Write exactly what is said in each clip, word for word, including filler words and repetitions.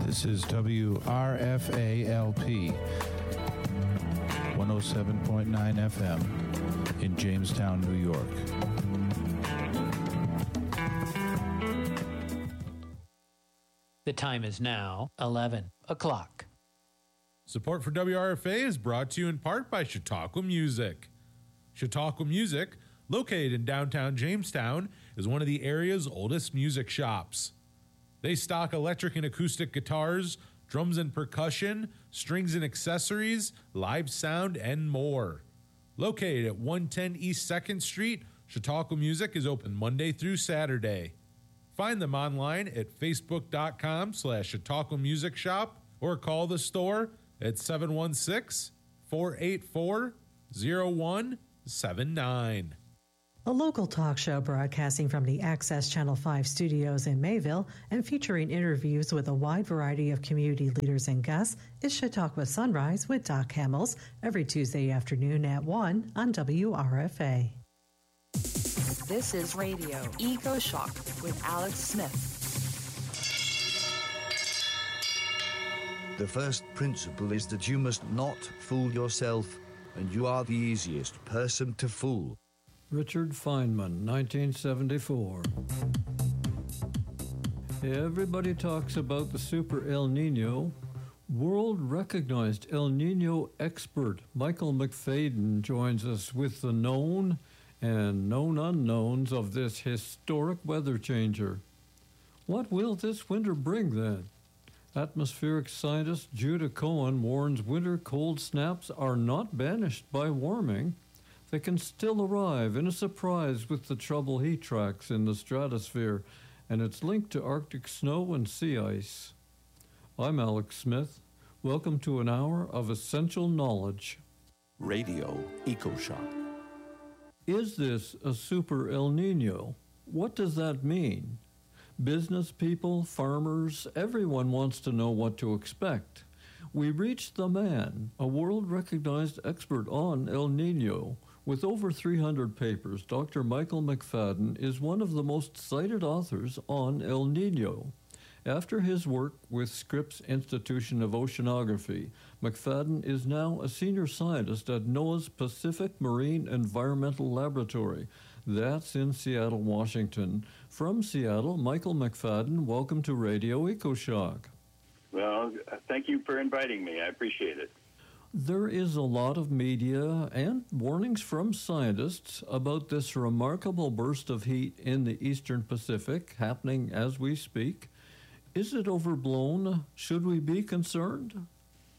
This is W R F A L P, one oh seven point nine F M in Jamestown, New York. The time is now eleven o'clock. Support for W R F A is brought to you in part by Chautauqua Music. Chautauqua Music, located in downtown Jamestown, is one of the area's oldest music shops. They stock electric and acoustic guitars, drums and percussion, strings and accessories, live sound, and more. Located at one ten East second Street, Chautauqua Music is open Monday through Saturday. Find them online at facebook.com slash Chautauqua Music Shop or call the store at seven one six, four eight four, zero one seven nine. A local talk show broadcasting from the Access Channel five studios in Mayville and featuring interviews with a wide variety of community leaders and guests is Chautauqua Sunrise with Doc Hamels every Tuesday afternoon at one on W R F A. This is Radio Eco Shock with Alex Smith. The first principle is that you must not fool yourself, and you are the easiest person to fool. Richard Feynman, nineteen seventy-four. Everybody talks about the super El Nino. World-recognized El Nino expert Michael McFadden joins us with the known and known unknowns of this historic weather changer. What will this winter bring, then? Atmospheric scientist Judah Cohen warns winter cold snaps are not banished by warming. They can still arrive in a surprise with the trouble heat tracks in the stratosphere, and it's linked to Arctic snow and sea ice. I'm Alex Smith. Welcome to an hour of essential knowledge. Radio EcoShock. Is this a super El Nino? What does that mean? Business people, farmers, everyone wants to know what to expect. We reached the man, a world-recognized expert on El Nino. With over three hundred papers, Doctor Michael McFadden is one of the most cited authors on El Nino. After his work with Scripps Institution of Oceanography, McFadden is now a senior scientist at NOAA's Pacific Marine Environmental Laboratory. That's in Seattle, Washington. From Seattle, Michael McFadden, welcome to Radio EcoShock. Well, thank you for inviting me. I appreciate it. There is a lot of media and warnings from scientists about this remarkable burst of heat in the eastern Pacific happening as we speak. Is it overblown? Should we be concerned?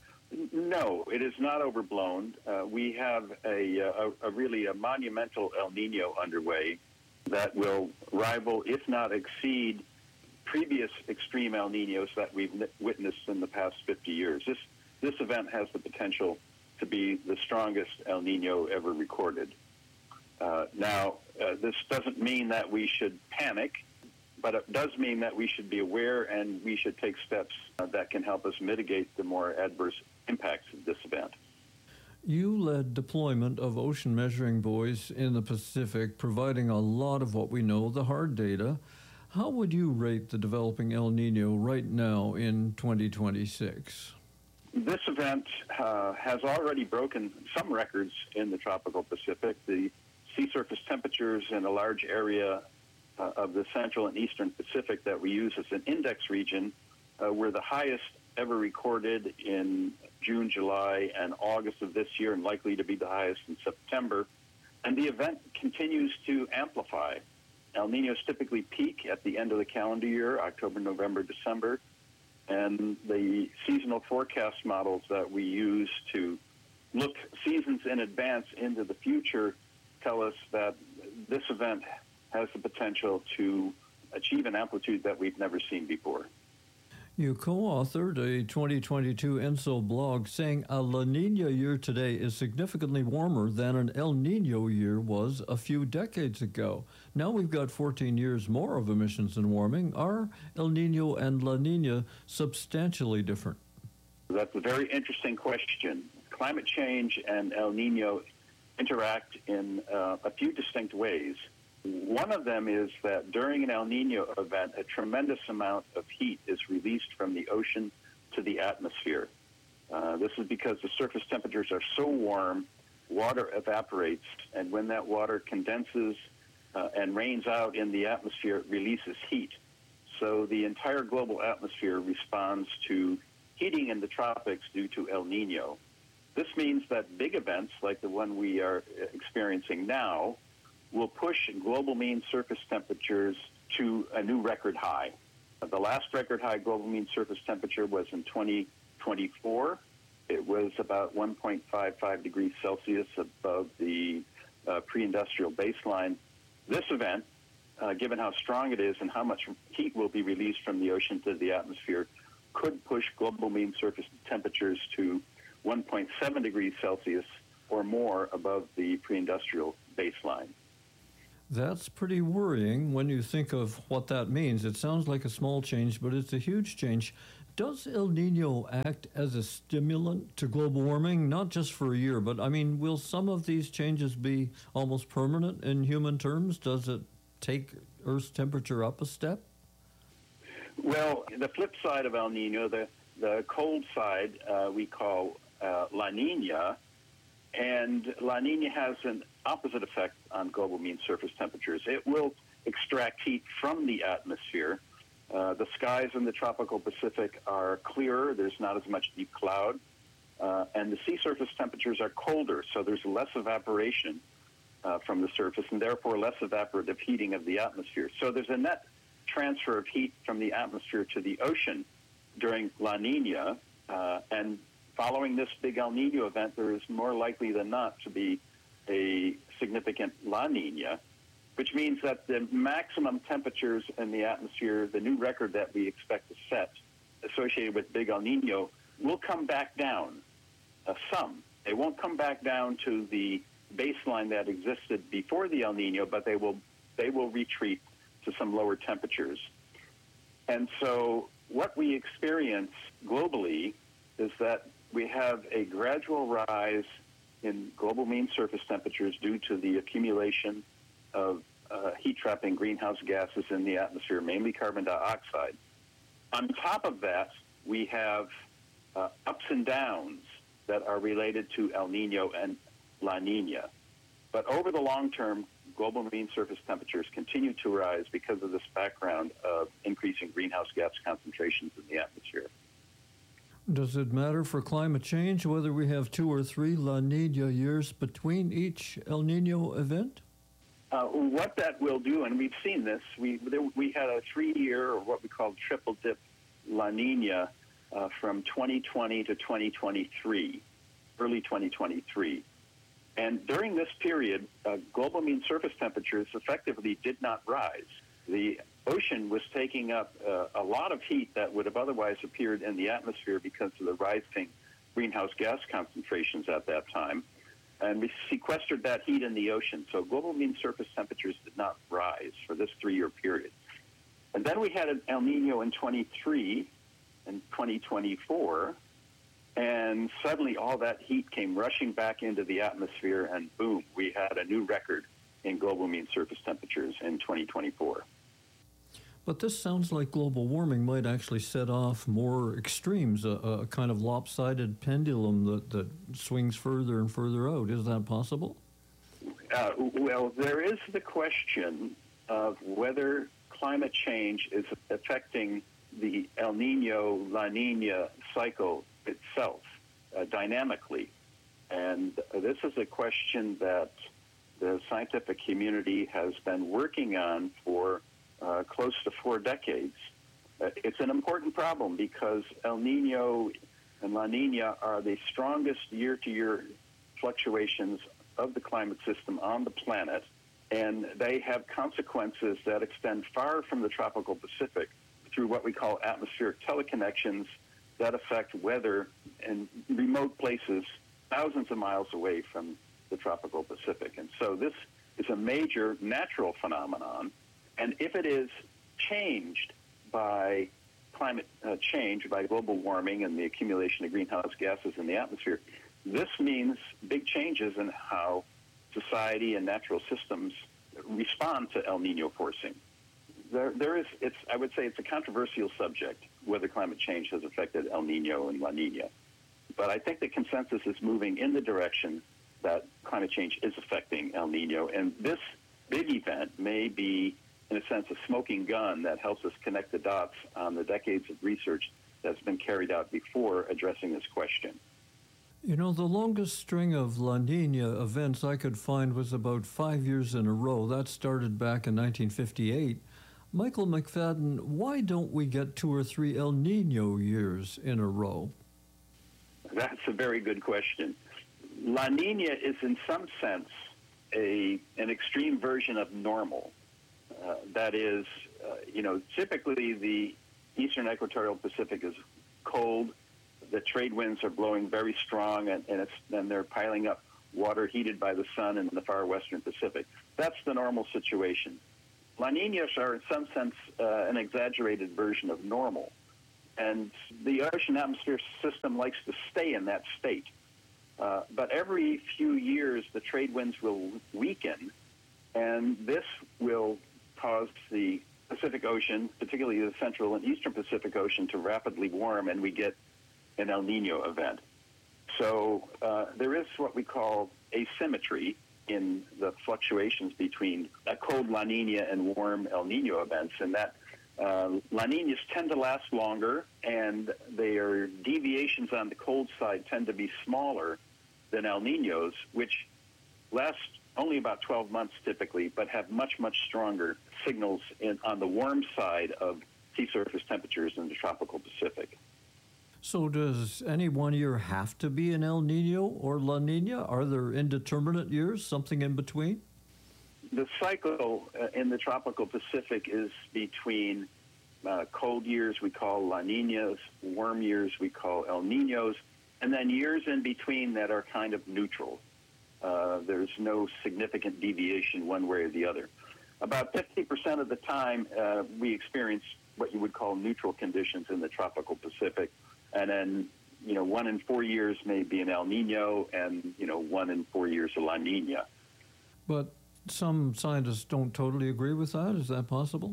No, it is not overblown. Uh, we have a, a, a really a monumental El Nino underway that will rival, if not exceed, previous extreme El Ninos that we've witnessed in the past fifty years. This This event has the potential to be the strongest El Nino ever recorded. Uh, now, uh, this doesn't mean that we should panic, but it does mean that we should be aware and we should take steps uh, that can help us mitigate the more adverse impacts of this event. You led deployment of ocean measuring buoys in the Pacific, providing a lot of what we know, the hard data. How would you rate the developing El Nino right now in twenty twenty-six? This event uh, has already broken some records in the tropical Pacific. The sea surface temperatures in a large area uh, of the central and eastern Pacific that we use as an index region uh, were the highest ever recorded in June, July, and August of this year, and likely to be the highest in September. And the event continues to amplify. El Ninos typically peak at the end of the calendar year, October, November, December. And the seasonal forecast models that we use to look seasons in advance into the future tell us that this event has the potential to achieve an amplitude that we've never seen before. You co-authored a twenty twenty-two E N S O blog saying a La Nina year today is significantly warmer than an El Nino year was a few decades ago. Now we've got fourteen years more of emissions and warming. Are El Nino and La Nina substantially different? That's a very interesting question. Climate change and El Nino interact in uh, a few distinct ways. One of them is that during an El Nino event, a tremendous amount of heat is released from the ocean to the atmosphere. Uh, this is because the surface temperatures are so warm, water evaporates, and when that water condenses uh, and rains out in the atmosphere, it releases heat. So the entire global atmosphere responds to heating in the tropics due to El Nino. This means that big events like the one we are experiencing now will push global mean surface temperatures to a new record high. The last record high global mean surface temperature was in twenty twenty-four. It was about one point five five degrees Celsius above the uh, pre-industrial baseline. This event, uh, given how strong it is and how much heat will be released from the ocean to the atmosphere, could push global mean surface temperatures to one point seven degrees Celsius or more above the pre-industrial baseline. That's pretty worrying when you think of what that means. It sounds like a small change, but it's a huge change. Does El Nino act as a stimulant to global warming, not just for a year, but I mean, will some of these changes be almost permanent in human terms? Does it take Earth's temperature up a step? Well, the flip side of El Nino, the, the cold side, uh, we call uh, La Nina, and La Nina has an opposite effect on global mean surface temperatures. It will extract heat from the atmosphere. Uh, the skies in the tropical Pacific are clearer. There's not as much deep cloud. Uh, and the sea surface temperatures are colder, so there's less evaporation uh, from the surface and therefore less evaporative heating of the atmosphere. So there's a net transfer of heat from the atmosphere to the ocean during La Nina. Uh, and following this big El Nino event, there is more likely than not to be a significant La Nina, which means that the maximum temperatures in the atmosphere, the new record that we expect to set associated with big El Nino, will come back down uh, some. They won't come back down to the baseline that existed before the El Nino, but they will they will retreat to some lower temperatures. And so what we experience globally is that we have a gradual rise in global mean surface temperatures due to the accumulation of uh, heat-trapping greenhouse gases in the atmosphere, mainly carbon dioxide. On top of that, we have uh, ups and downs that are related to El Nino and La Nina. But over the long term, global mean surface temperatures continue to rise because of this background of increasing greenhouse gas concentrations in the atmosphere. Does it matter for climate change whether we have two or three La Nina years between each El Nino event? Uh, what that will do, and we've seen this, we we had a three-year, or what we call triple-dip La Nina uh, from twenty twenty to twenty twenty-three, early twenty twenty-three. And during this period, uh, global mean surface temperatures effectively did not rise. The ocean was taking up uh, a lot of heat that would have otherwise appeared in the atmosphere because of the rising greenhouse gas concentrations at that time. And we sequestered that heat in the ocean. So global mean surface temperatures did not rise for this three-year period. And then we had an El Nino in twenty-three and twenty twenty-four, and suddenly all that heat came rushing back into the atmosphere, and boom, we had a new record in global mean surface temperatures in twenty twenty-four. But this sounds like global warming might actually set off more extremes, a, a kind of lopsided pendulum that, that swings further and further out. Is that possible? Uh, well, there is the question of whether climate change is affecting the El Nino, La Nina cycle itself uh, dynamically. And this is a question that the scientific community has been working on for uh, close to four decades. Uh, it's an important problem because El Nino and La Nina are the strongest year-to-year fluctuations of the climate system on the planet, and they have consequences that extend far from the tropical Pacific through what we call atmospheric teleconnections that affect weather in remote places thousands of miles away from the tropical Pacific. And so this is a major natural phenomenon, and if it is changed by climate uh, change, by global warming and the accumulation of greenhouse gases in the atmosphere, this means big changes in how society and natural systems respond to El Nino forcing. There, there is, it's, I would say it's a controversial subject, whether climate change has affected El Nino and La Nina. But I think the consensus is moving in the direction that climate change is affecting El Nino. And this big event may be, in a sense, a smoking gun that helps us connect the dots on the decades of research that's been carried out before addressing this question. You know, the longest string of La Nina events I could find was about five years in a row. That started back in nineteen fifty-eight. Michael McFadden, why don't we get two or three El Nino years in a row? That's a very good question. La Nina is, in some sense, a an extreme version of normal. Uh, that is, uh, you know, typically the eastern equatorial Pacific is cold. The trade winds are blowing very strong, and, and, it's, and they're piling up water heated by the sun in the far western Pacific. That's the normal situation. La Ninas are, in some sense, uh, an exaggerated version of normal. And the ocean atmosphere system likes to stay in that state. Uh, but every few years, the trade winds will weaken, and this will cause the Pacific Ocean, particularly the central and eastern Pacific Ocean, to rapidly warm, and we get an El Nino event. So uh, there is what we call asymmetry in the fluctuations between a cold La Nina and warm El Nino events, and that uh, La Ninas tend to last longer, and their deviations on the cold side tend to be smaller than El Ninos, which last only about twelve months typically, but have much, much stronger signals in, on the warm side of sea surface temperatures in the tropical Pacific. So does any one year have to be an El Nino or La Nina? Are there indeterminate years, something in between? The cycle uh, in the tropical Pacific is between uh, cold years we call La Ninas, warm years we call El Ninos, and then years in between that are kind of neutral. Uh, there's no significant deviation one way or the other. About fifty percent of the time, uh, we experience what you would call neutral conditions in the tropical Pacific. And then, you know, one in four years may be an El Nino, and, you know, one in four years a La Nina. But some scientists don't totally agree with that. Is that possible?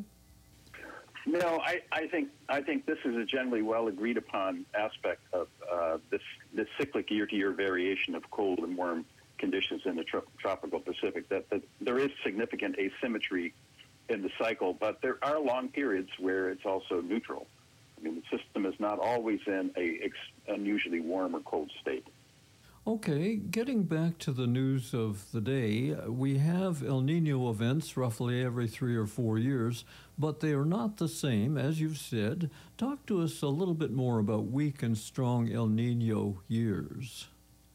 No, I, I think I think this is a generally well agreed upon aspect of uh, this this cyclic year-to-year variation of cold and warm conditions in the tro- tropical Pacific. That, that there is significant asymmetry in the cycle, but there are long periods where it's also neutral. I mean, the system is not always in a ex- unusually warm or cold state. Okay, getting back to the news of the day, we have El Nino events roughly every three or four years, but they are not the same, as you've said. Talk to us a little bit more about weak and strong El Nino years.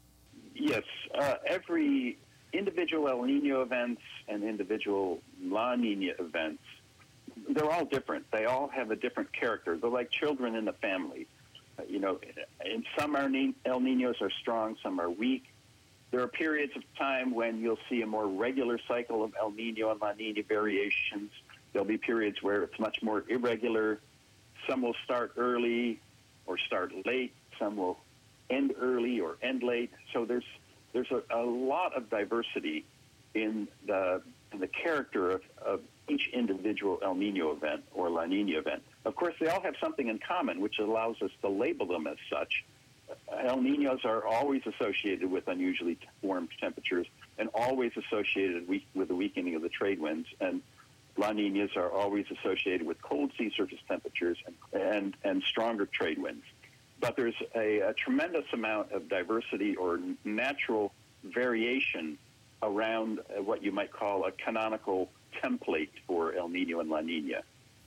Yes, uh, every individual El Nino events and individual La Nina events, they're all different. They all have a different character. They're like children in the family. Uh, you know, and some are El Ninos are strong, some are weak. There are periods of time when you'll see a more regular cycle of El Nino and La Nina variations. There'll be periods where it's much more irregular. Some will start early or start late. Some will end early or end late. So there's there's a, a lot of diversity in the in the character of, of each individual El Nino event or La Nina event. Of course, they all have something in common, which allows us to label them as such. El Ninos are always associated with unusually warm temperatures and always associated we- with the weakening of the trade winds. And La Ninas are always associated with cold sea surface temperatures and, and, and stronger trade winds. But there's a, a tremendous amount of diversity or natural variation around what you might call a canonical template for El Nino and La Nina.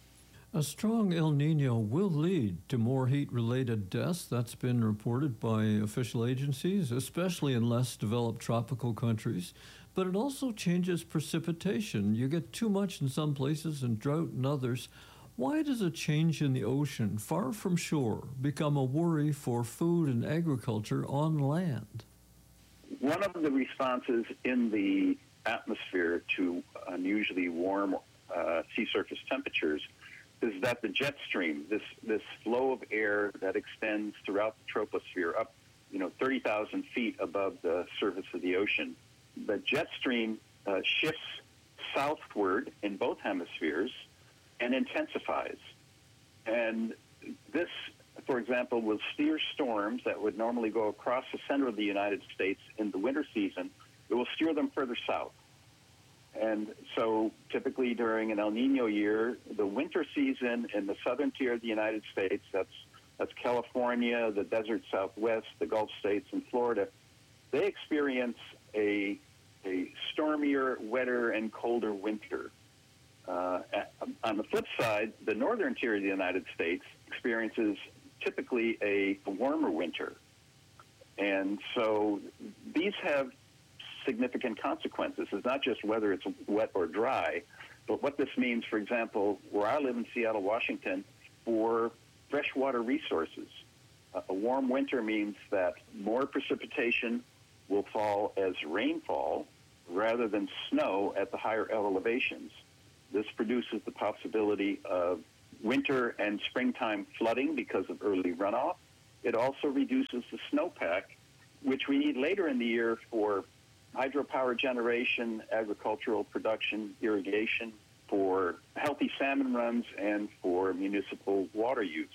A strong El Nino will lead to more heat-related deaths. That's been reported by official agencies, especially in less developed tropical countries. But it also changes precipitation. You get too much in some places and drought in others. Why does a change in the ocean, far from shore, become a worry for food and agriculture on land? One of the responses in the atmosphere to unusually warm uh, sea surface temperatures is that the jet stream, this this flow of air that extends throughout the troposphere up, you know, thirty thousand feet above the surface of the ocean, the jet stream uh, shifts southward in both hemispheres and intensifies. And this, for example, will steer storms that would normally go across the center of the United States in the winter season. It will steer them further south. And so typically during an El Nino year, the winter season in the southern tier of the United States, that's that's California, the desert Southwest, the Gulf states, and Florida, they experience a, a stormier, wetter, and colder winter. Uh, on the flip side, the northern tier of the United States experiences typically a warmer winter. And so these have significant consequences. It's not just whether it's wet or dry, but what this means, for example, where I live in Seattle, Washington, for freshwater resources. Uh, a warm winter means that more precipitation will fall as rainfall rather than snow at the higher elevations. This produces the possibility of winter and springtime flooding because of early runoff. It also reduces the snowpack, which we need later in the year for hydropower generation, agricultural production, irrigation, for healthy salmon runs, and for municipal water use.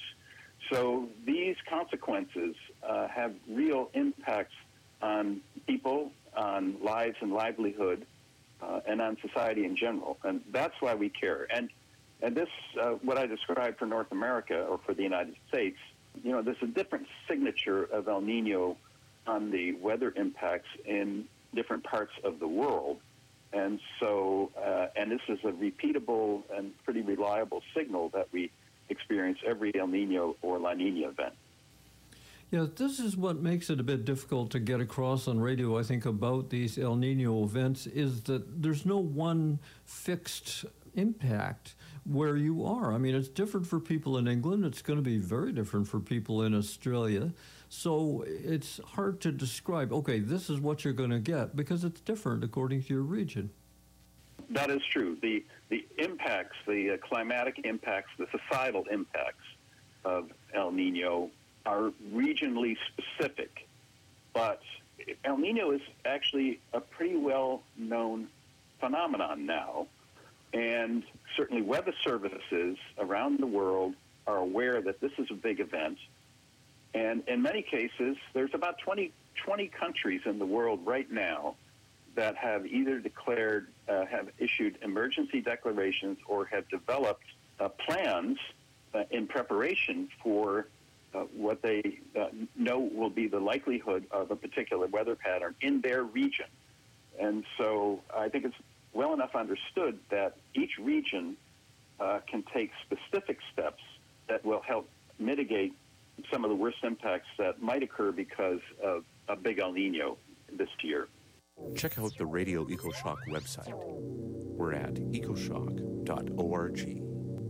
So these consequences uh, have real impacts on people, on lives and livelihood, uh, and on society in general. And that's why we care. And and this, uh, what I described for North America or for the United States, you know, there's a different signature of El Nino on the weather impacts in different parts of the world. And so, uh, and this is a repeatable and pretty reliable signal that we experience every El Nino or La Nina event. Yeah, this is what makes it a bit difficult to get across on radio, I think, about these El Nino events, is that there's no one fixed impact where you are. I mean, it's different for people in England. It's going to be very different for people in Australia. So it's hard to describe, okay, this is what you're going to get, because it's different according to your region. That is true. The the impacts, the uh, climatic impacts, the societal impacts of El Nino are regionally specific. But El Nino is actually a pretty well-known phenomenon now. And certainly weather services around the world are aware that this is a big event. And in many cases, there's about twenty, twenty countries in the world right now that have either declared, uh, have issued emergency declarations or have developed uh, plans uh, in preparation for uh, what they uh, know will be the likelihood of a particular weather pattern in their region. And so I think it's well enough understood that each region uh, can take specific steps that will help mitigate some of the worst impacts that might occur because of a big El Nino this year. Check out the Radio EcoShock website. We're at ecoshock dot org.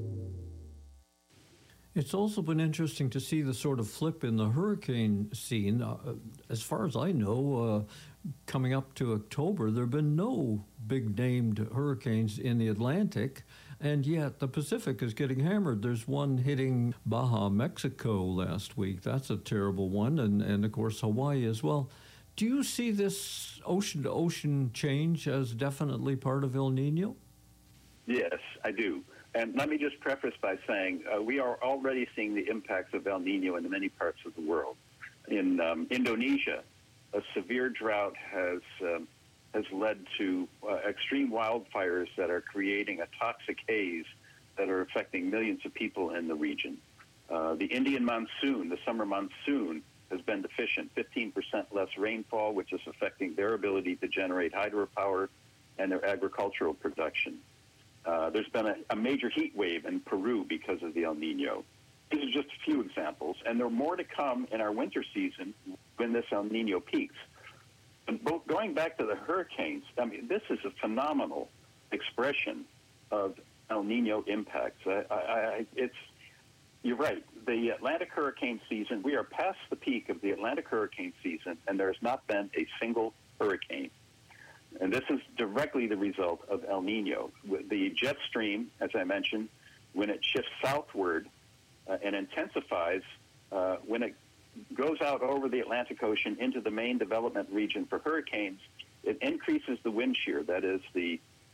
It's also been interesting to see the sort of flip in the hurricane scene. Uh, as far as I know, uh, coming up to October, there have been no big-named hurricanes in the Atlantic, and yet the Pacific is getting hammered. There's one hitting Baja, Mexico last week. That's a terrible one, and, and of course Hawaii as well. Do you see this ocean-to-ocean change as definitely part of El Nino? Yes, I do. And let me just preface by saying uh, we are already seeing the impacts of El Nino in many parts of the world. In um, Indonesia, a severe drought has um, has led to uh, extreme wildfires that are creating a toxic haze that are affecting millions of people in the region. Uh, the Indian monsoon, the summer monsoon, has been deficient, fifteen percent less rainfall, which is affecting their ability to generate hydropower and their agricultural production. Uh, there's been a, a major heat wave in Peru because of the El Nino. These are just a few examples, and there are more to come in our winter season when this El Nino peaks. And both, going back to the hurricanes, I mean, this is a phenomenal expression of El Nino impacts. I, I, I, it's, you're right. The Atlantic hurricane season, we are past the peak of the Atlantic hurricane season, and there has not been a single hurricane. And this is directly the result of El Nino. The jet stream, as I mentioned, when it shifts southward uh, and intensifies, uh, when it goes out over the Atlantic Ocean into the main development region for hurricanes, it increases the wind shear, that is the,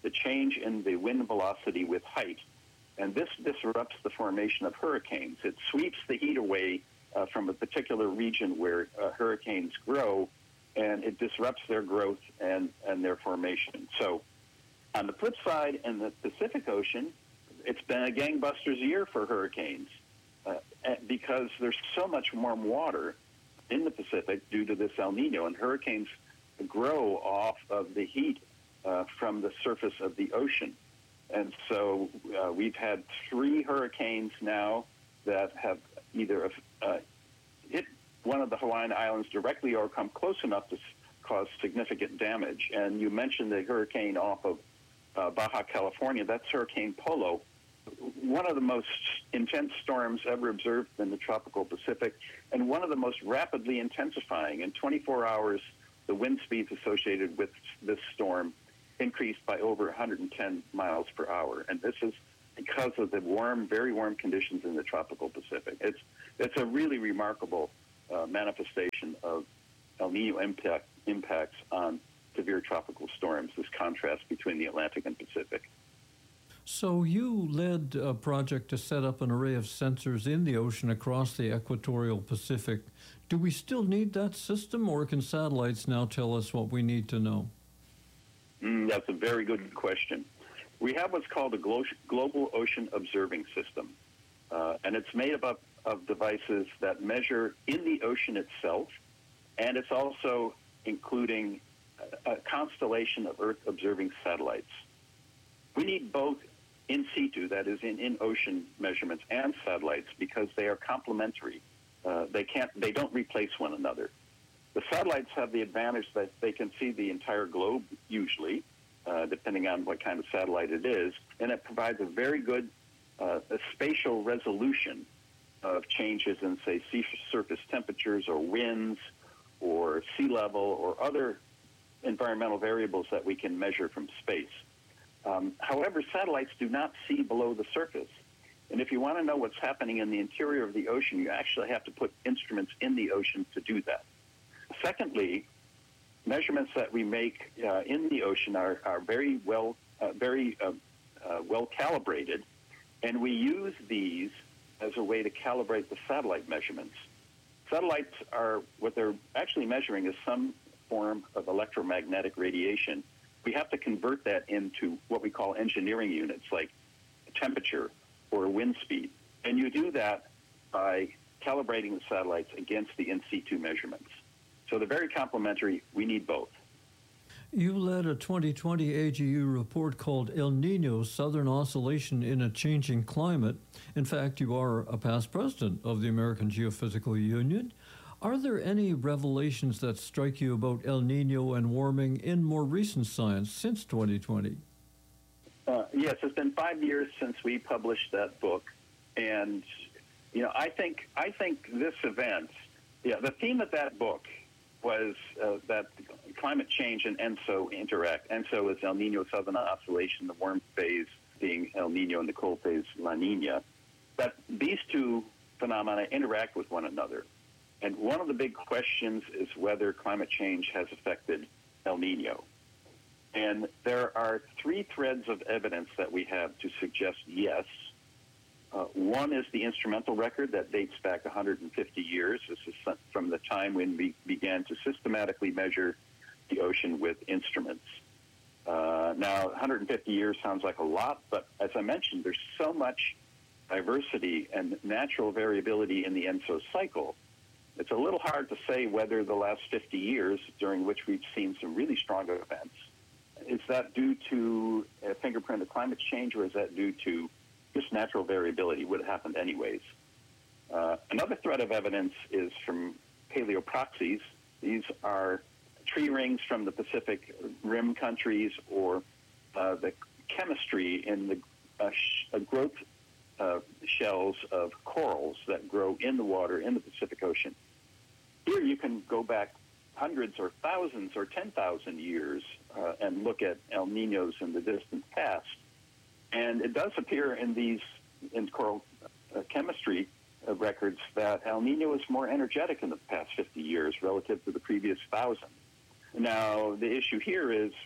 the change in the wind velocity with height. And this disrupts the formation of hurricanes. It sweeps the heat away uh, from a particular region where uh, hurricanes grow, and it disrupts their growth and, and their formation. So on the flip side, in the Pacific Ocean, it's been a gangbusters year for hurricanes uh, because there's so much warm water in the Pacific due to this El Nino, and hurricanes grow off of the heat uh, from the surface of the ocean. And so uh, we've had three hurricanes now that have either uh, hit one of the Hawaiian Islands directly or come close enough to s- cause significant damage. And you mentioned the hurricane off of uh, Baja California. That's Hurricane Polo, one of the most intense storms ever observed in the tropical Pacific, and one of the most rapidly intensifying. In twenty-four hours, the wind speeds associated with this storm increased by over one hundred ten miles per hour. And this is because of the warm, very warm conditions in the tropical Pacific. It's it's a really remarkable uh, manifestation of El Nino impact, impacts on severe tropical storms, this contrast between the Atlantic and Pacific. So you led a project to set up an array of sensors in the ocean across the equatorial Pacific. Do we still need that system, or can satellites now tell us what we need to know? Mm, that's a very good question. We have what's called a glo- Global Ocean Observing System, uh, and it's made up of devices that measure in the ocean itself, and it's also including a, a constellation of Earth-observing satellites. We need both in situ, that is in, in ocean measurements, and satellites because they are complementary. Uh, they can't, they don't replace one another. The satellites have the advantage that they can see the entire globe usually, uh, depending on what kind of satellite it is, and it provides a very good uh, a spatial resolution of changes in, say, sea surface temperatures or winds or sea level or other environmental variables that we can measure from space. Um, however, satellites do not see below the surface. And if you want to know what's happening in the interior of the ocean, you actually have to put instruments in the ocean to do that. Secondly, measurements that we make uh, in the ocean are, are very well, uh, very uh, uh, well calibrated, and we use these as a way to calibrate the satellite measurements. Satellites are, what they're actually measuring is some form of electromagnetic radiation. We have to convert that into what we call engineering units, like temperature or wind speed. And you do that by calibrating the satellites against the in situ measurements. So they're very complementary. We need both. You led a twenty twenty A G U report called El Nino, Southern Oscillation in a Changing Climate. In fact, you are a past president of the American Geophysical Union. Are there any revelations that strike you about El Nino and warming in more recent science since twenty twenty? Uh, yes, it's been five years since we published that book. And, you know, I think I think this event, yeah, the theme of that book was uh, that climate change and ENSO interact. ENSO is El Nino Southern Oscillation, the warm phase being El Nino and the cold phase La Nina. That these two phenomena interact with one another. And one of the big questions is whether climate change has affected El Nino. And there are three threads of evidence that we have to suggest yes. Uh, one is the instrumental record that dates back one hundred fifty years. This is from the time when we began to systematically measure the ocean with instruments. Uh, now, one hundred fifty years sounds like a lot, but as I mentioned, there's so much diversity and natural variability in the ENSO cycle. It's a little hard to say whether the last fifty years, during which we've seen some really strong events, is that due to a fingerprint of climate change, or is that due to just natural variability? Would have happened anyways. Uh, another thread of evidence is from paleoproxies. These are tree rings from the Pacific Rim countries, or uh, the chemistry in the uh, sh- uh, growth uh, shells of corals that grow in the water in the Pacific Ocean. Here you can go back hundreds or thousands or ten thousand years uh, and look at El Ninos in the distant past. And it does appear in these in coral uh, chemistry uh, records that El Nino is more energetic in the past fifty years relative to the previous thousand. Now, the issue here is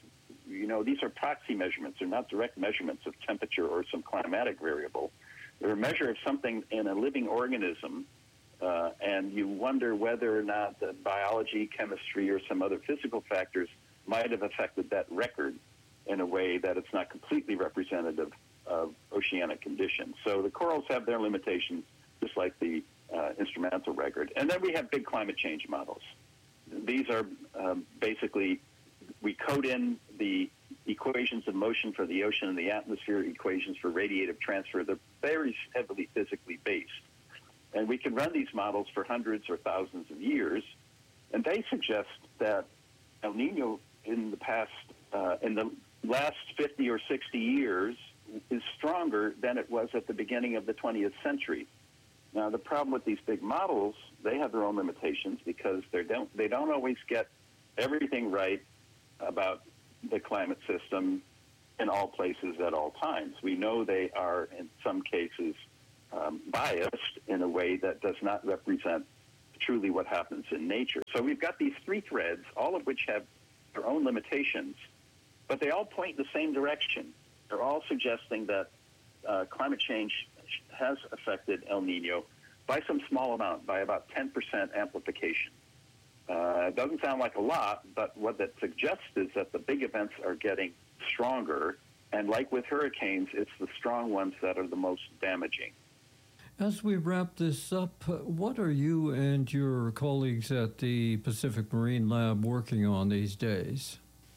you know, these are proxy measurements. They're not direct measurements of temperature or some climatic variable. They're a measure of something in a living organism, uh, and you wonder whether or not the biology, chemistry, or some other physical factors might have affected that record in a way that it's not completely representative of oceanic conditions. So the corals have their limitations, just like the uh, instrumental record. And then we have big climate change models. These are um, basically, we code in the equations of motion for the ocean and the atmosphere, equations for radiative transfer. They're very heavily physically based. And we can run these models for hundreds or thousands of years, and they suggest that El Nino in the past, uh, in the last fifty or sixty years, is stronger than it was at the beginning of the twentieth century. Now, the problem with these big models, they have their own limitations because they don't they don't always get everything right about the climate system in all places at all times. We know they are, in some cases, um, biased in a way that does not represent truly what happens in nature. So we've got these three threads, all of which have their own limitations, but they all point in the same direction. They're all suggesting that uh, climate change has affected El Nino by some small amount, by about ten percent amplification. Uh, it doesn't sound like a lot, but what that suggests is that the big events are getting stronger, and like with hurricanes, it's the strong ones that are the most damaging. As we wrap this up, what are you and your colleagues at the Pacific Marine Lab working on these days?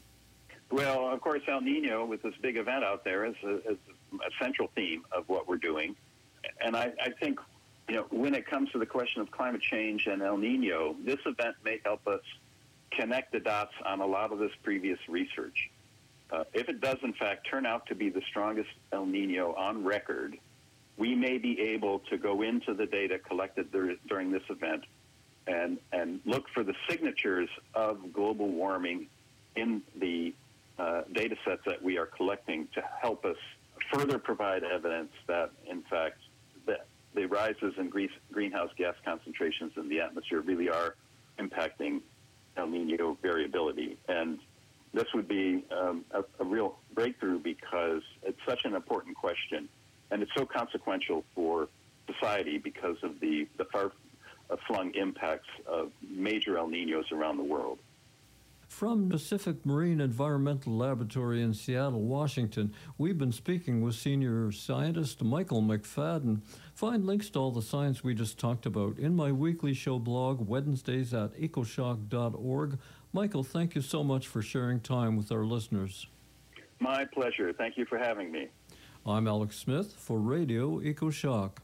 Well, of course, El Nino, with this big event out there, is a, is a central theme of what we're doing. And I, I think, you know, when it comes to the question of climate change and El Nino, this event may help us connect the dots on a lot of this previous research. Uh, if it does, in fact, turn out to be the strongest El Nino on record, we may be able to go into the data collected dur- during this event and, and look for the signatures of global warming in the uh, data sets that we are collecting to help us further provide evidence that, in fact, that the rises in grease, greenhouse gas concentrations in the atmosphere really are impacting El Nino variability. And this would be um, a, a real breakthrough because it's such an important question, and it's so consequential for society because of the, the far-flung impacts of major El Ninos around the world. From Pacific Marine Environmental Laboratory in Seattle, Washington, we've been speaking with senior scientist Michael McFadden. Find links to all the science we just talked about in my weekly show blog, Wednesdays at ecoshock dot org. Michael, thank you so much for sharing time with our listeners. My pleasure. Thank you for having me. I'm Alex Smith for Radio EcoShock.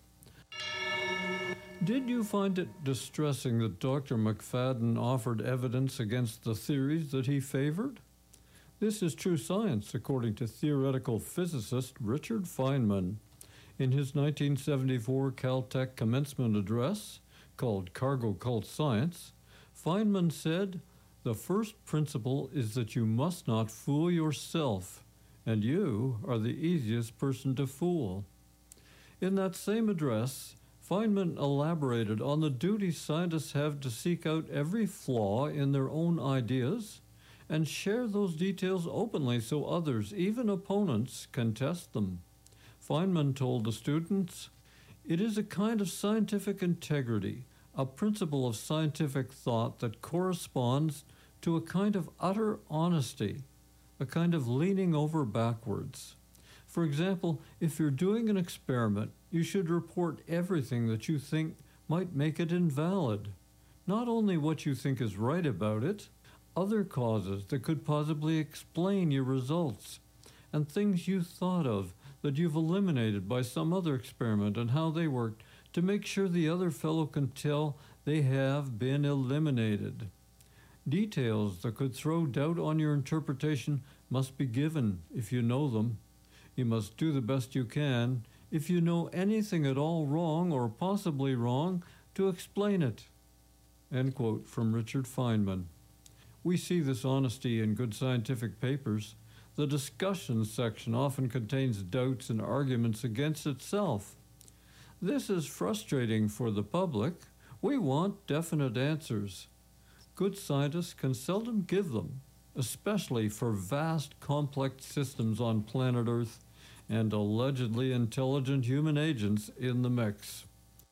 Did you find it distressing that Doctor McFadden offered evidence against the theories that he favored? This is true science, according to theoretical physicist Richard Feynman. In his nineteen seventy-four Caltech commencement address, called Cargo Cult Science, Feynman said, "The first principle is that you must not fool yourself, and you are the easiest person to fool." In that same address, Feynman elaborated on the duty scientists have to seek out every flaw in their own ideas and share those details openly so others, even opponents, can test them. Feynman told the students, "It is a kind of scientific integrity, a principle of scientific thought that corresponds to a kind of utter honesty, a kind of leaning over backwards. For example, if you're doing an experiment, you should report everything that you think might make it invalid. Not only what you think is right about it, other causes that could possibly explain your results, and things you thought of that you've eliminated by some other experiment and how they worked to make sure the other fellow can tell they have been eliminated. Details that could throw doubt on your interpretation must be given if you know them. You must do the best you can, if you know anything at all wrong or possibly wrong, to explain it." End quote from Richard Feynman. We see this honesty in good scientific papers. The discussion section often contains doubts and arguments against itself. This is frustrating for the public. We want definite answers. Good scientists can seldom give them, especially for vast, complex systems on planet Earth and allegedly intelligent human agents in the mix.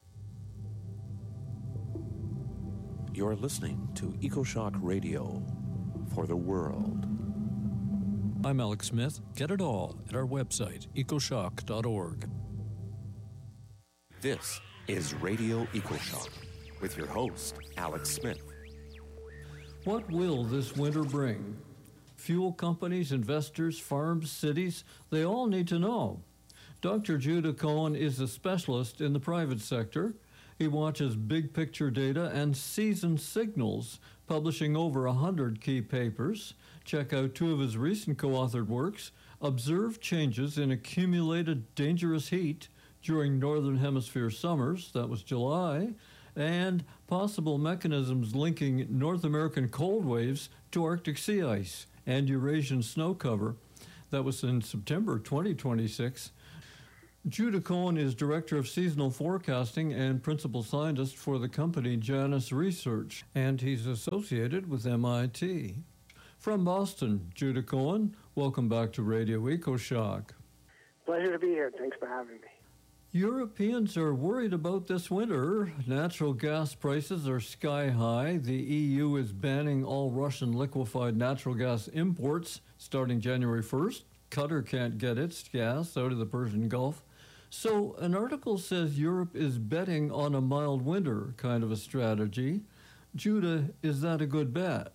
You're listening to EcoShock Radio for the world. I'm Alex Smith. Get it all at our website, ecoshock dot org. This is Radio EcoShock with your host, Alex Smith. What will this winter bring? Fuel companies, investors, farms, cities, they all need to know. Doctor Judah Cohen is a specialist in the private sector. He watches big picture data and season signals, publishing over one hundred key papers. Check out two of his recent co-authored works, Observe Changes in Accumulated Dangerous Heat During Northern Hemisphere Summers, that was July, and Possible Mechanisms Linking North American Cold Waves to Arctic Sea Ice and Eurasian Snow Cover, that was in September twenty twenty-six. Judah Cohen is Director of Seasonal Forecasting and Principal Scientist for the company Janus Research, and he's associated with M I T. From Boston, Judah Cohen, welcome back to Radio EcoShock. Pleasure to be here. Thanks for having me. Europeans are worried about this winter. Natural gas prices are sky high. The E U is banning all Russian liquefied natural gas imports starting January first. Qatar can't get its gas out of the Persian Gulf. So an article says Europe is betting on a mild winter kind of a strategy. Judah, is that a good bet?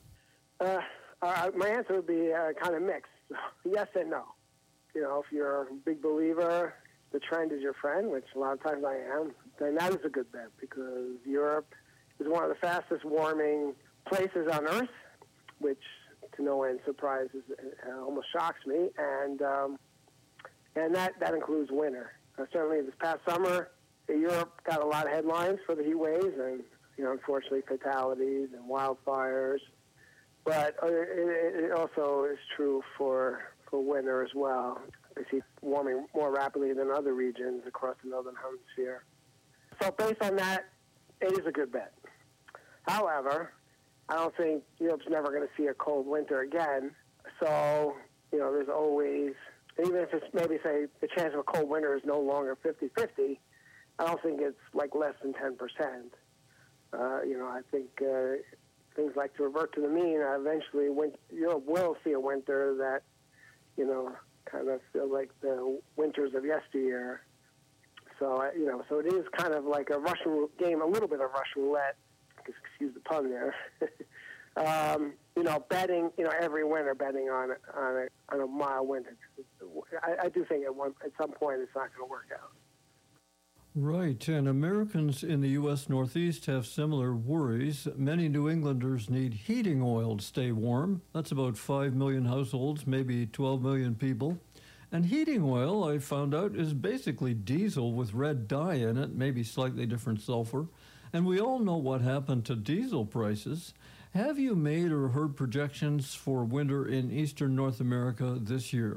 Uh, uh, my answer would be uh, kind of mixed. Yes and no. You know, if you're a big believer, the trend is your friend, which a lot of times I am, then that is a good bet because Europe is one of the fastest warming places on Earth, which to no end surprises, uh, almost shocks me, and um, and that, that includes winter. Uh, certainly this past summer, Europe got a lot of headlines for the heat waves and, you know, unfortunately fatalities and wildfires. But uh, it, it also is true for, for winter as well. We see warming more rapidly than other regions across the northern hemisphere. So based on that, it is a good bet. However, I don't think Europe's never going to see a cold winter again. So, you know, there's always, even if it's maybe, say, the chance of a cold winter is no longer fifty-fifty, I don't think it's like less than ten percent. Uh, you know, I think uh, things like to revert to the mean, uh, eventually win- Europe will see a winter that, you know, kind of feel like the winters of yesteryear. So, uh, you know, so it is kind of like a Russian game, a little bit of Russian roulette, excuse the pun there. um, you know, betting, you know, every winter betting on on a, on a mild winter. I, I do think at one at some point it's not going to work out. Right, and Americans in the U S Northeast have similar worries. Many New Englanders need heating oil to stay warm. That's about five million households, maybe twelve million people. And heating oil, I found out, is basically diesel with red dye in it, maybe slightly different sulfur. And we all know what happened to diesel prices. Have you made or heard projections for winter in eastern North America this year?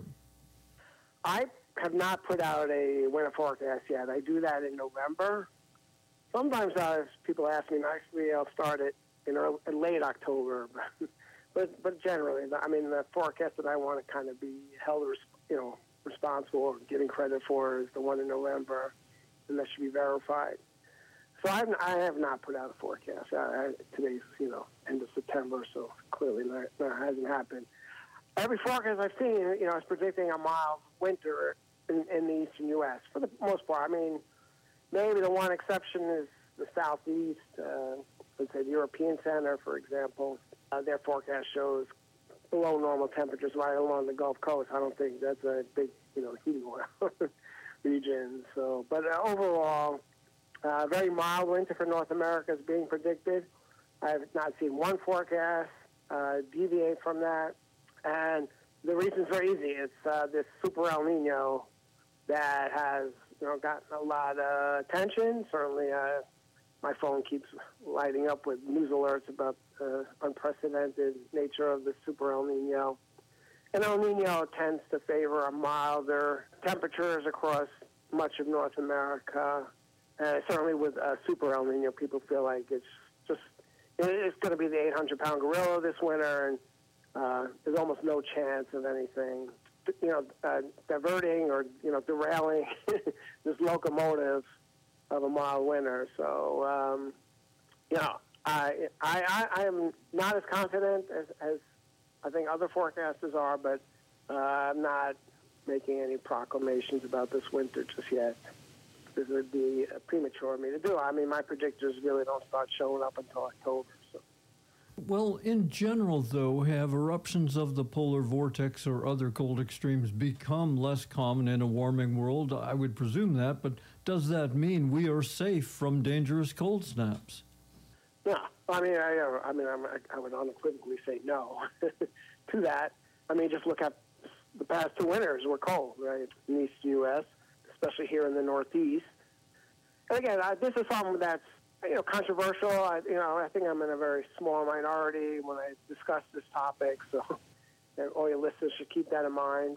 I have not put out a winter forecast yet. I do that in November. Sometimes uh, people ask me nicely, I'll start it in, early, in late October. but but generally, I mean, the forecast that I want to kind of be held, you know, responsible or getting credit for is the one in November, and that should be verified. So I, I have not put out a forecast. I, today's, you know, end of September, so clearly that, that hasn't happened. Every forecast I've seen, you know, is predicting a mild winter in, in the eastern U S for the most part. I mean, maybe the one exception is the southeast. Uh, let's say the European Center, for example. Uh, their forecast shows below normal temperatures right along the Gulf Coast. I don't think that's a big, you know, heating oil region. So, but uh, overall, uh, very mild winter for North America is being predicted. I have not seen one forecast uh, deviate from that. And the reason's very easy. It's uh, this super El Nino that has, you know, gotten a lot of attention. Certainly, uh, my phone keeps lighting up with news alerts about the unprecedented nature of the super El Nino. And El Nino tends to favor a milder temperatures across much of North America. And certainly with uh, super El Nino, people feel like it's just, it's going to be the eight hundred pound gorilla this winter. And uh, there's almost no chance of anything, you know, uh, diverting or, you know, derailing this locomotive of a mild winter. So, um, you know, I, I, I am not as confident as, as I think other forecasters are, but uh, I'm not making any proclamations about this winter just yet. This would be premature of me to do. I mean, my predictors really don't start showing up until October. So. Well, in general, though, have eruptions of the polar vortex or other cold extremes become less common in a warming world? I would presume that, but does that mean we are safe from dangerous cold snaps? No. I mean, I, I mean, I'm, I would unequivocally say no to that. I mean, just look at the past two winters were cold, right, in the East U S, especially here in the Northeast. And again, I, this is something that's, you know, controversial. I, you know, I think I'm in a very small minority when I discuss this topic, so you know, all your listeners should keep that in mind.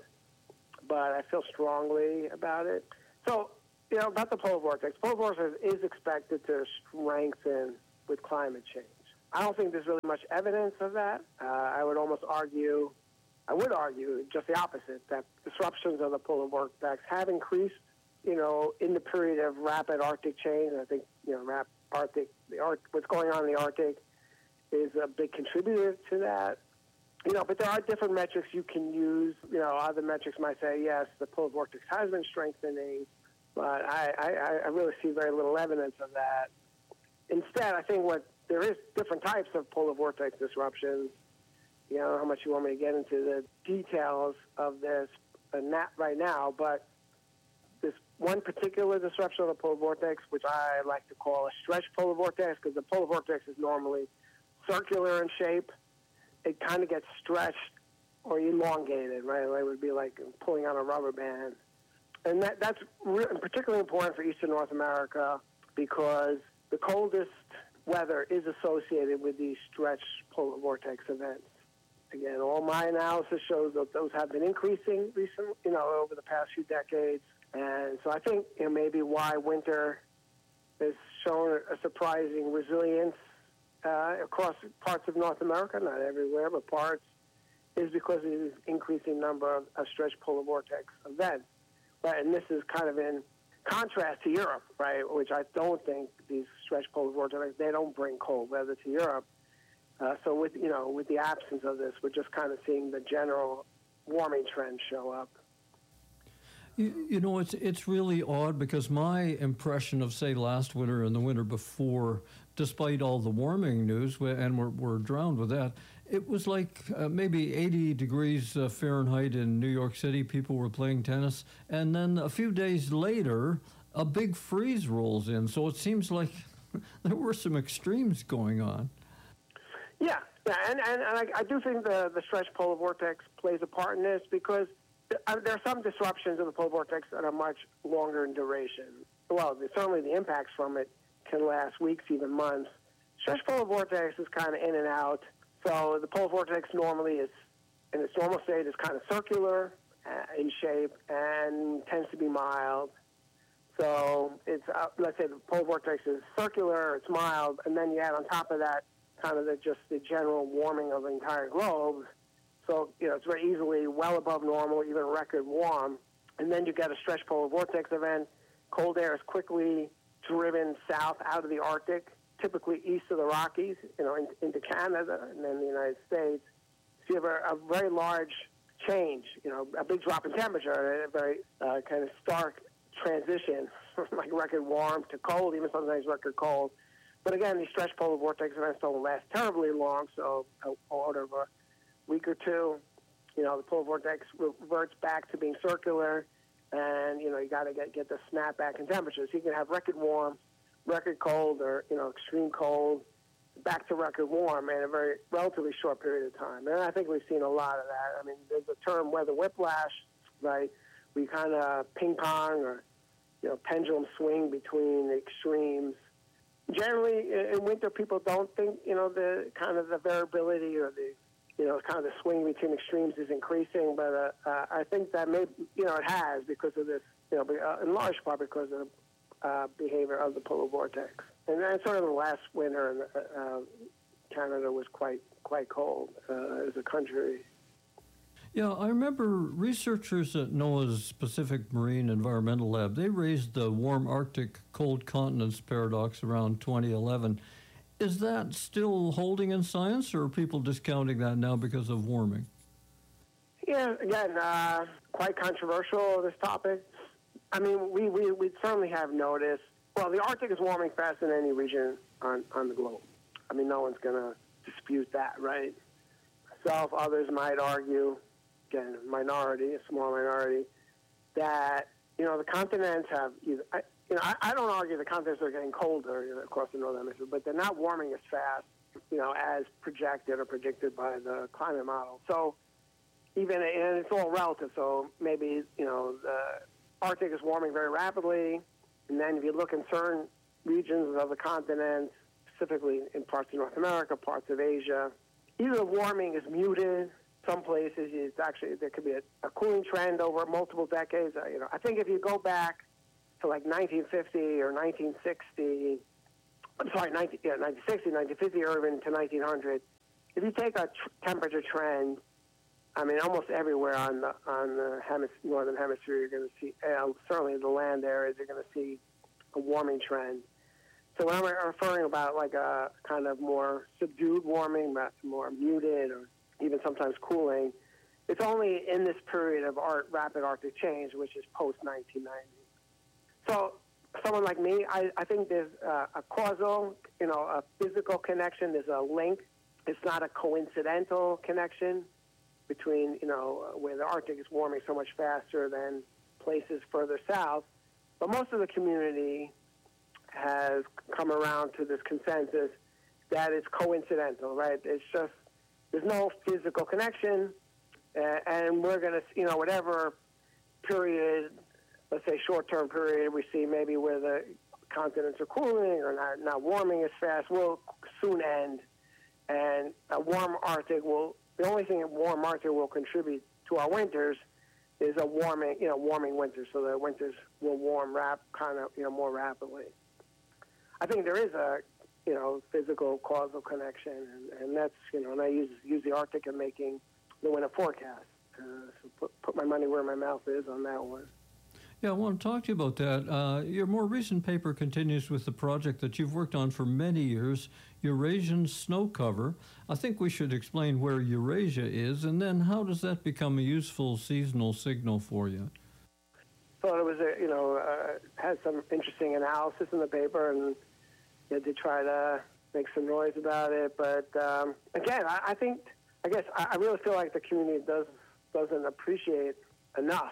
But I feel strongly about it. So, you know, about the polar vortex. Polar vortex is expected to strengthen with climate change. I don't think there's really much evidence of that. Uh, I would almost argue, I would argue just the opposite, that disruptions of the polar vortex have increased, you know, in the period of rapid Arctic change. I think, you know, rap, Arctic, the Arc, what's going on in the Arctic is a big contributor to that. You know, but there are different metrics you can use. You know, other metrics might say, yes, the polar vortex has been strengthening, but I, I, I really see very little evidence of that. Instead, I think what there is different types of polar vortex disruptions. You know, how much you want me to get into the details of this uh, not right now, but this one particular disruption of the polar vortex, which I like to call a stretch polar vortex, because the polar vortex is normally circular in shape. It kind of gets stretched or elongated, right? It would be like pulling on a rubber band. And that, that's re- particularly important for eastern North America because the coldest weather is associated with these stretch polar vortex events. Again, all my analysis shows that those have been increasing recently, you know, over the past few decades. And so I think, you know, maybe why winter has shown a surprising resilience uh, across parts of North America, not everywhere, but parts, is because of this increasing number of, of stretch polar vortex events. Right? And this is kind of in contrast to Europe, right, which I don't think these stretch polar vortex, they don't bring cold weather to Europe. Uh, so with, you know, with the absence of this, we're just kind of seeing the general warming trend show up. You, you know, it's it's really odd because my impression of, say, last winter and the winter before, despite all the warming news, and we're, we're drowned with that, it was like uh, maybe eighty degrees uh, Fahrenheit in New York City. People were playing tennis. And then a few days later, a big freeze rolls in. So it seems like there were some extremes going on. Yeah, yeah, and, and, and I, I do think the, the stretch polar vortex plays a part in this because th- there are some disruptions of the polar vortex that are much longer in duration. Well, the, certainly the impacts from it can last weeks, even months. Stretch polar vortex is kind of in and out. So the polar vortex normally is, in its normal state, is kind of circular uh, in shape and tends to be mild. So it's, uh, let's say the polar vortex is circular, it's mild, and then you add on top of that kind of the, just the general warming of the entire globe. So, you know, it's very easily well above normal, even record warm. And then you get a stretch polar vortex event. Cold air is quickly driven south out of the Arctic, typically east of the Rockies, you know, in, into Canada and then the United States. So you have a, a very large change, you know, a big drop in temperature, a very uh, kind of stark transition from like record warm to cold, even sometimes record cold. But again, these stretch polar vortex events don't last terribly long, so an order of a week or two, you know, the polar vortex reverts back to being circular, and, you know, you got to get, get the snap back in temperatures. You can have record warm, record cold, or, you know, extreme cold, back to record warm in a very relatively short period of time. And I think we've seen a lot of that. I mean, there's a term weather whiplash, right? We kind of ping-pong or, you know, pendulum swing between the extremes. Generally, in winter, people don't think, you know, the kind of the variability or the, you know, kind of the swing between extremes is increasing. But uh, uh, I think that may, you know, it has because of this, you know, uh, in large part because of the uh, behavior of the polar vortex. And then sort of the last winter uh, Canada was quite quite cold uh, as a country. Yeah, I remember researchers at NOAA's Pacific Marine Environmental Lab, they raised the warm Arctic cold continents paradox around twenty eleven. Is that still holding in science, or are people discounting that now because of warming? Yeah, again, uh, quite controversial, this topic. I mean, we, we, we certainly have noticed, well, the Arctic is warming faster than any region on, on the globe. I mean, no one's going to dispute that, right? Myself, others might argue, again, minority, a small minority, that, you know, the continents have either, I, you know, I, I don't argue the continents are getting colder, you know, across the northern hemisphere, but they're not warming as fast, you know, as projected or predicted by the climate model. So even, and it's all relative, so maybe, you know, the Arctic is warming very rapidly, and then if you look in certain regions of the continent, specifically in parts of North America, parts of Asia, either the warming is muted. Some places, it's actually, there could be a, a cooling trend over multiple decades. Uh, you know, I think if you go back to like nineteen fifty or nineteen sixty, I'm sorry, nineteen, yeah, nineteen sixty, nineteen fifty, or even to nineteen hundred, if you take a tr- temperature trend, I mean, almost everywhere on the on the hemis- northern hemisphere, you're going to see, uh, certainly the land areas, you're going to see a warming trend. So when I'm referring about like a kind of more subdued warming, more muted, or even sometimes cooling, it's only in this period of art, rapid Arctic change, which is post nineteen ninety. So someone like me, I, I think there's uh, a causal, you know, a physical connection. There's a link. It's not a coincidental connection between, you know, where the Arctic is warming so much faster than places further south. But most of the community has come around to this consensus that it's coincidental, right? It's just, there's no physical connection, uh, and we're going to, you know, whatever period, let's say short-term period, we see maybe where the continents are cooling or not, not warming as fast, will soon end, and a warm Arctic will, the only thing a warm Arctic will contribute to our winters is a warming, you know, warming winter, so the winters will warm rap, kind of, you know, more rapidly. I think there is a, you know, physical causal connection, and, and that's, you know, and I use use the Arctic in making the winter forecast. Uh, so put, put my money where my mouth is on that one. Yeah, I want to talk to you about that. Uh, your more recent paper continues with the project that you've worked on for many years, Eurasian snow cover. I think we should explain where Eurasia is, and then how does that become a useful seasonal signal for you? Thought it was, a, you know, uh, had some interesting analysis in the paper, and you know, to try to make some noise about it. But um, again, I, I think, I guess, I, I really feel like the community does doesn't appreciate enough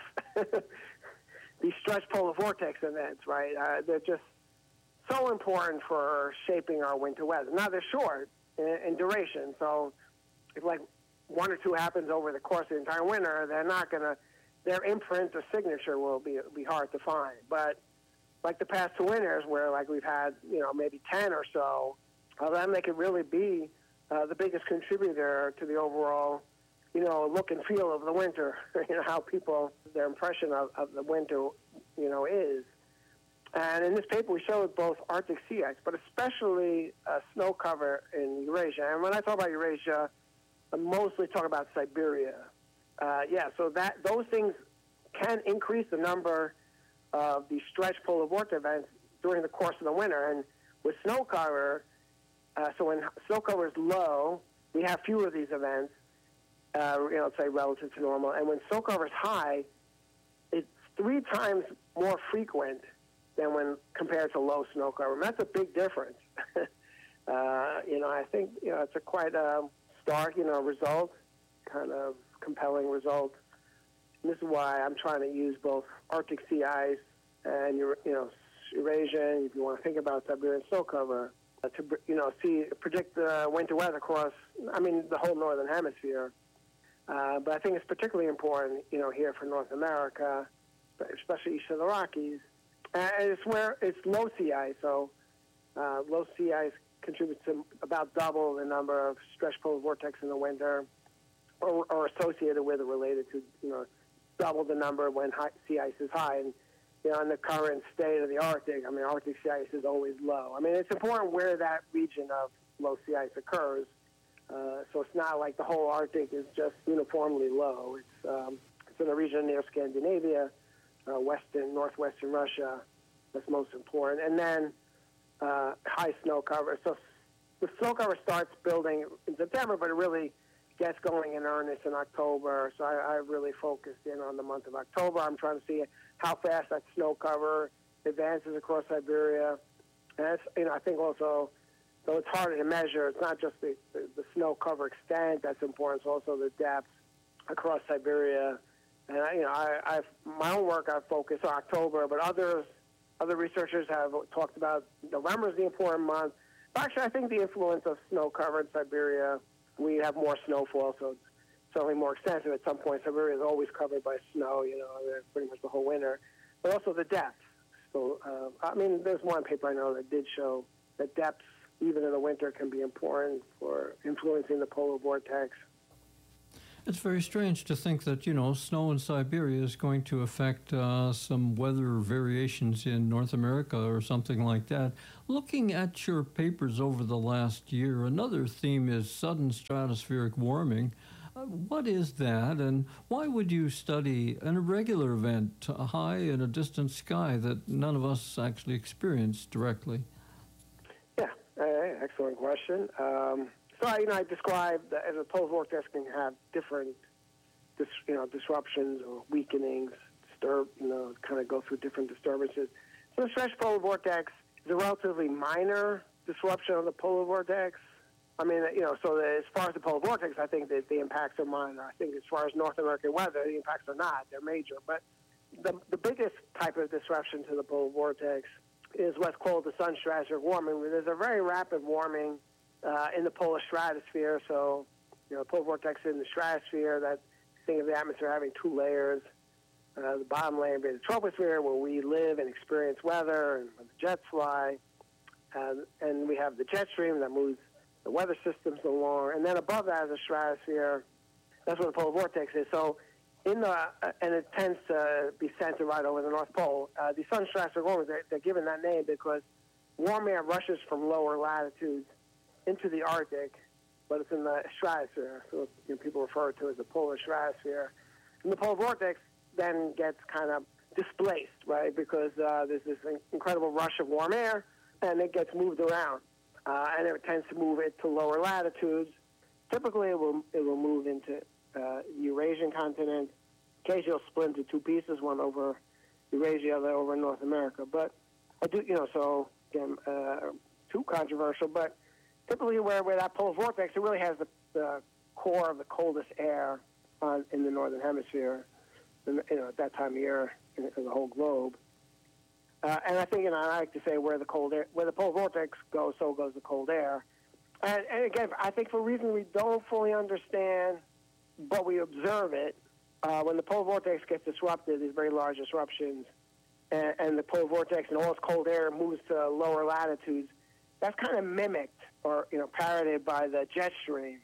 these stretch polar vortex events, right? Uh, they're just so important for shaping our winter weather. Now, they're short in, in duration, so if like one or two happens over the course of the entire winter, they're not going to, their imprint or signature will be be hard to find. But like the past two winters where like we've had, you know, maybe ten or so, uh, then they could really be uh, the biggest contributor to the overall, you know, look and feel of the winter, you know, how people, their impression of, of the winter, you know, is. And in this paper, we showed both Arctic sea ice, but especially uh, snow cover in Eurasia. And when I talk about Eurasia, I mostly talk about Siberia. Uh, yeah, so that those things can increase the number of these stretch polar vortex events during the course of the winter. And with snow cover, uh, so when snow cover is low, we have fewer of these events. Uh, you know, say relative to normal. And when snow cover is high, it's three times more frequent than when compared to low snow cover. And that's a big difference. uh, you know, I think, you know, it's a quite uh, stark, you know, result, kind of compelling result. And this is why I'm trying to use both Arctic sea ice and, you know, Eurasia, if you want to think about Siberian snow cover, uh, to, you know, see, predict the winter weather across, I mean, the whole northern hemisphere. Uh, but I think it's particularly important, you know, here for North America, especially east of the Rockies. And it's where it's low sea ice, so uh, low sea ice contributes to about double the number of stretch polar vortex in the winter, or, or associated with or related to, you know, double the number when high, sea ice is high. And, you know, in the current state of the Arctic, I mean, Arctic sea ice is always low. I mean, it's important where that region of low sea ice occurs. Uh, so it's not like the whole Arctic is just uniformly low. It's um, it's in a region near Scandinavia, uh, western, northwestern Russia. That's most important. And then uh, high snow cover. So the snow cover starts building in September, but it really gets going in earnest in October. So I, I really focused in on the month of October. I'm trying to see how fast that snow cover advances across Siberia. And that's, you know, I think also, though it's harder to measure, it's not just the, the, the snow cover extent that's important, it's also the depth across Siberia. And, I, you know, I, I've, my own work, I've focused on October, but others, other researchers have talked about November is the important month. But actually, I think the influence of snow cover in Siberia, we have more snowfall, so it's certainly more extensive. At some point, Siberia is always covered by snow, you know, pretty much the whole winter. But also the depth. So, uh, I mean, there's one paper I know that did show that depths, even in the winter, can be important for influencing the polar vortex. It's very strange to think that, you know, snow in Siberia is going to affect uh, some weather variations in North America or something like that. Looking at your papers over the last year, another theme is sudden stratospheric warming. Uh, what is that, and why would you study an irregular event high in a distant sky that none of us actually experience directly? Yeah, uh, excellent question. Um, so, you know, I described that as a polar vortex can have different, dis, you know, disruptions or weakenings, disturb, you know, kind of go through different disturbances. So the stretch polar vortex is a relatively minor disruption of the polar vortex. I mean, you know, so as far as the polar vortex, I think that the impacts are minor. I think as far as North American weather, the impacts are not. They're major. But the, the biggest type of disruption to the polar vortex is what's called the sun stratospheric warming. There's a very rapid warming uh, in the polar stratosphere. So, you know, polar vortex in the stratosphere, that think of the atmosphere having two layers. Uh, the bottom layer being the troposphere, where we live and experience weather and where the jets fly. Uh, and we have the jet stream that moves the weather systems along, and then above that is the stratosphere. That's where the polar vortex is. So, in the uh, and it tends to be centered right over the North Pole. Uh, the sun stratospheric warming, they're, they're given that name because warm air rushes from lower latitudes into the Arctic, but it's in the stratosphere. So, you know, people refer to it as the polar stratosphere. And the polar vortex then gets kind of displaced, right? Because uh, there's this incredible rush of warm air, and it gets moved around. Uh, and it tends to move it to lower latitudes. Typically, it will it will move into uh, the Eurasian continent. Occasionally, it'll split into two pieces, one over Eurasia, the other over North America. But I do, you know, so again, uh, too controversial. But typically, where, where that polar vortex, it really has the, the core of the coldest air on, in the northern hemisphere. You know, at that time of year in, in the whole globe. Uh, and I think, and I like to say, where the cold air, where the polar vortex goes, so goes the cold air. And, and again, I think for reasons we don't fully understand, but we observe it, uh, when the polar vortex gets disrupted, these very large disruptions, and, and the polar vortex and all its cold air moves to lower latitudes, that's kind of mimicked or, you know, parroted by the jet stream.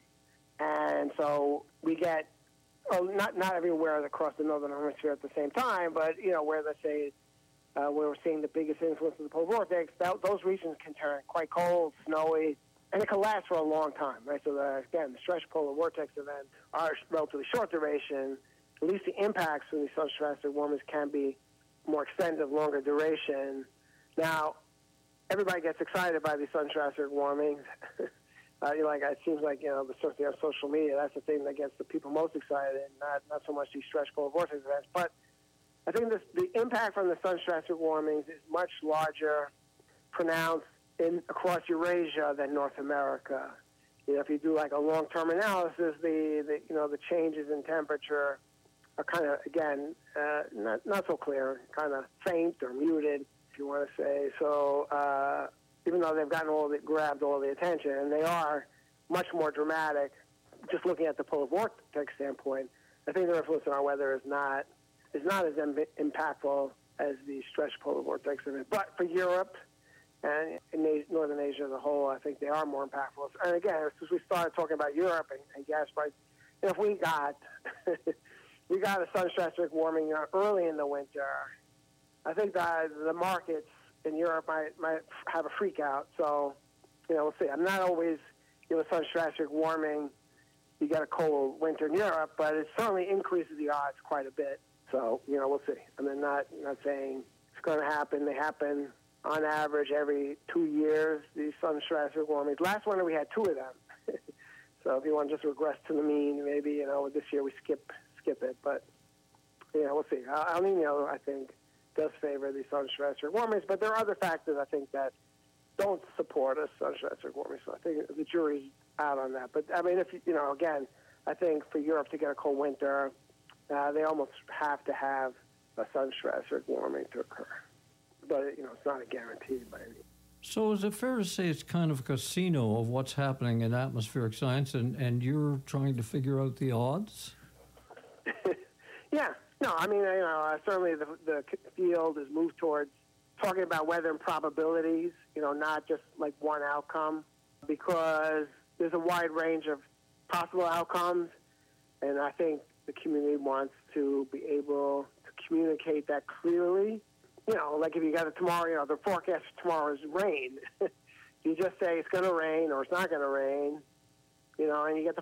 And so we get, well, not not everywhere across the northern hemisphere at the same time, but, you know, where, let's say, Uh, where we're seeing the biggest influence of the polar vortex, that, those regions can turn quite cold, snowy, and it can last for a long time, right? So, the, again, the stretch polar vortex events are relatively short duration. At least the impacts from these sun stratospheric warmings can be more extensive, longer duration. Now, everybody gets excited by these sun stratospheric warmings. uh, you know, like, it seems like, you know, especially on social media, that's the thing that gets the people most excited, not, not so much these stretch polar vortex events. But I think this, the impact from the sun stratospheric warmings is much larger, pronounced in across Eurasia than North America. You know, if you do like a long-term analysis, the, the you know the changes in temperature are kind of again uh, not not so clear, kind of faint or muted, if you want to say. So uh, even though they've gotten all the grabbed all the attention, and they are much more dramatic, just looking at the polar vortex standpoint, I think their influence on our weather is not. is not as im- impactful as the stretch polar vortex event. But for Europe and in Northern Asia as a whole, I think they are more impactful. And again, since we started talking about Europe and, and gas prices, you know, if we got we got a sun stratospheric warming early in the winter, I think that the markets in Europe might might have a freak out. So you know, we'll see. I'm not always, you know, sun stratospheric warming, you got a cold winter in Europe, but it certainly increases the odds quite a bit. So, you know, we'll see. I mean, not not saying it's going to happen. They happen on average every two years, these sun stratospheric warmings. Last winter we had two of them. So if you want to just regress to the mean, maybe, you know, this year we skip skip it. But, you know, we'll see. El Nino, I think, does favor these sun stratospheric warmings, but there are other factors, I think, that don't support a sun stratospheric warming. So I think the jury's out on that. But, I mean, if you know, again, I think for Europe to get a cold winter, uh, they almost have to have a sun stratospheric warming to occur. But, you know, it's not a guarantee by any means. So is it fair to say it's kind of a casino of what's happening in atmospheric science, and, and you're trying to figure out the odds? Yeah. No, I mean, you know, uh, certainly the, the field has moved towards talking about weather and probabilities, you know, not just like one outcome, because there's a wide range of possible outcomes, and I think the community wants to be able to communicate that clearly. You know, like if you got it tomorrow, you know, the forecast for tomorrow is rain. You just say it's going to rain or it's not going to rain, you know, and you get the